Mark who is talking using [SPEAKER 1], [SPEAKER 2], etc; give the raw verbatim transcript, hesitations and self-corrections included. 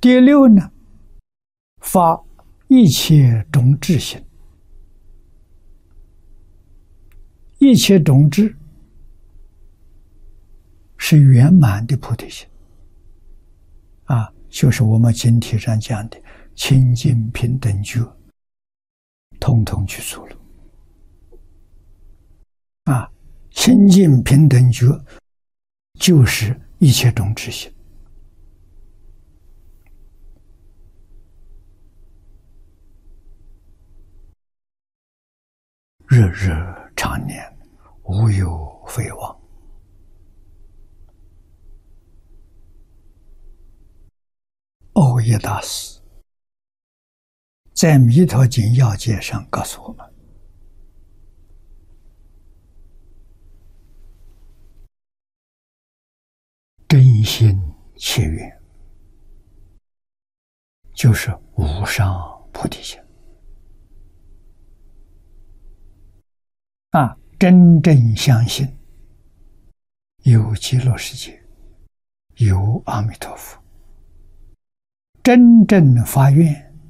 [SPEAKER 1] 第六呢，发一切种智心。一切种智是圆满的菩提心啊，就是我们经题上讲的清净平等觉，统统去做了啊。清净平等觉就是一切种智心。日日常年，无有废忘。欧耶大师在《弥陀经要解》上告诉我们，真心切愿就是无上菩提心啊！真正相信有极乐世界，有阿弥陀佛，真正发愿